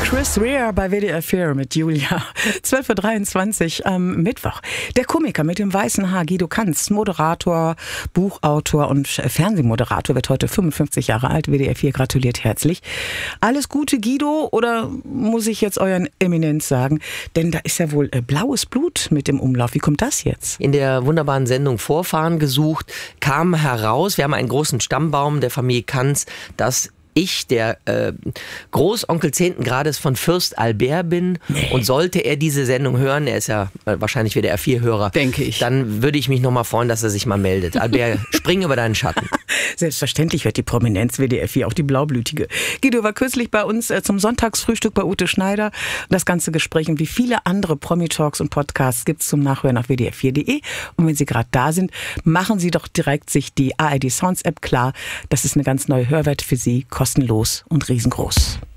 Chris Rea bei WDR 4 mit Julia. 12.23 Uhr am Mittwoch. Der Komiker mit dem weißen Haar, Guido Kanz, Moderator, Buchautor und Fernsehmoderator, wird heute 55 Jahre alt. WDR 4 gratuliert herzlich. Alles Gute, Guido, oder muss ich jetzt euren Eminenz sagen? Denn da ist ja wohl blaues Blut mit im Umlauf. Wie kommt das jetzt? In der wunderbaren Sendung Vorfahren gesucht kam heraus, wir haben einen großen Stammbaum der Familie Kanz, dass ich der Großonkel 10. Grades von Fürst Albert bin. Nee. Und sollte er diese Sendung hören, er ist ja wahrscheinlich WDR 4-Hörer, denke ich, dann würde ich mich nochmal freuen, dass er sich mal meldet. Albert, spring über deinen Schatten. Selbstverständlich hört die Prominenz WDR 4, auch die Blaublütige. Guido war kürzlich bei uns zum Sonntagsfrühstück bei Ute Schneider. Das ganze Gespräch und wie viele andere Promi-Talks und Podcasts gibt es zum Nachhören auf wdr4.de. Und wenn Sie gerade da sind, machen Sie doch direkt sich die ARD Sounds App klar. Das ist eine ganz neue Hörwelt für Sie, kostenlos und riesengroß.